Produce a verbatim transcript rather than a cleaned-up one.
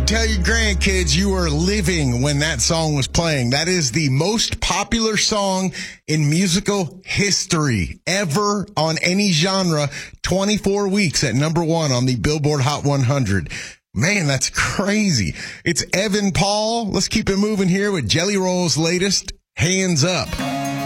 Tell your grandkids you were living when that song was playing. That is the most popular song in musical history ever on any genre. twenty-four weeks at number one on the Billboard Hot one hundred. Man, that's crazy. It's Evan Paul. Let's keep it moving here with Jelly Roll's latest, Hands Up.